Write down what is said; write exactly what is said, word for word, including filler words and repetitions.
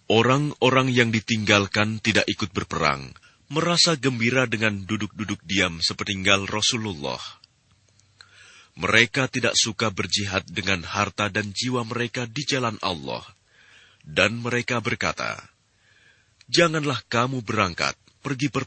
Orang-orang yang ditinggalkan tidak ikut berperang, merasa gembira dengan duduk-duduk diam sepeninggal Rasulullah. Mereka tidak suka berjihad dengan harta dan jiwa mereka di jalan Allah. Dan mereka berkata, "Janganlah kamu berangkat, pergi berperang